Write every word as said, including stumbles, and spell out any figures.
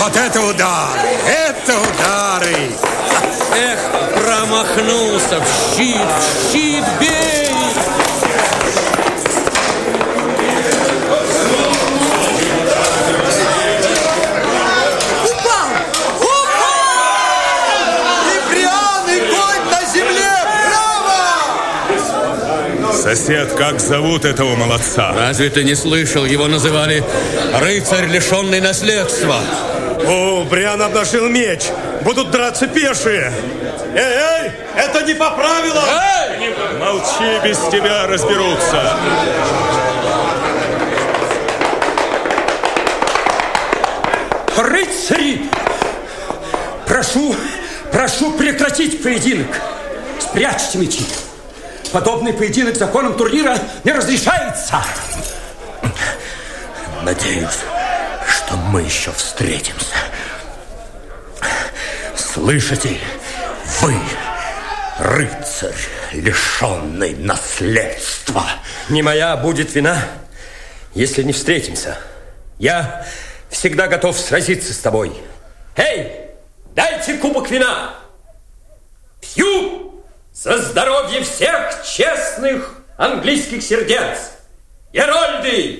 Вот это удары! Это удары! Эх, промахнулся в щит, в щит бей! Упал! Упал! И Бриан, и конь на земле! Браво! Сосед, как зовут этого молодца? Разве ты не слышал? Его называли рыцарь, лишенный наследства. О, Бриан обнажил меч. Будут драться пешие. Эй, эй, это не по правилам. Эй! Молчи, без тебя разберутся. Рыцари! Прошу, прошу прекратить поединок. Спрячьте мечи. Подобный поединок законом турнира не разрешается. Надеюсь, что мы еще встретимся. Слышите, вы, рыцарь, лишенный наследства. Не моя будет вина, если не встретимся. Я всегда готов сразиться с тобой. Эй, дайте кубок вина. Пью за здоровье всех честных английских сердец. Герольды,